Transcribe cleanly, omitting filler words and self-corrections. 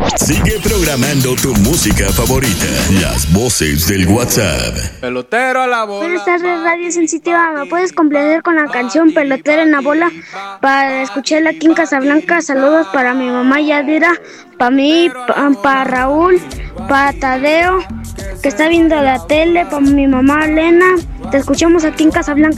Sigue programando tu música favorita. Las voces del WhatsApp. Pelotero a la bola. Buenas tardes, Radio Sensitiva. ¿Me puedes complacer con la canción Pelotero en la bola para escucharla aquí en Casablanca? Saludos para mi mamá Yadira, para mí, para Raúl, para Tadeo, que está viendo la tele, para mi mamá Elena. Te escuchamos aquí en Casablanca.